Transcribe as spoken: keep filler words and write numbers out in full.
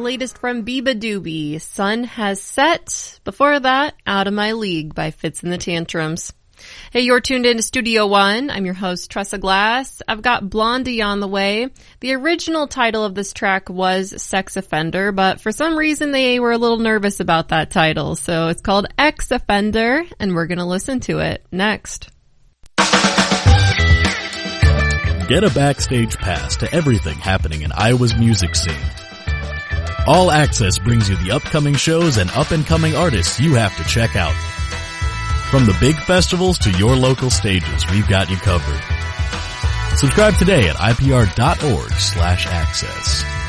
latest from Biba Doobie, Sun Has Set. Before that, Out of My League by Fitz and the Tantrums. Hey, you're tuned in to Studio One. I'm your host, Tressa Glass. I've got Blondie on the way. The original title of this track was Sex Offender, but for some reason they were a little nervous about that title. So it's called X Offender, and we're going to listen to it next. Get a backstage pass to everything happening in Iowa's music scene. All Access brings you the upcoming shows and up-and-coming artists you have to check out. From the big festivals to your local stages, we've got you covered. Subscribe today at I P R dot org slash access.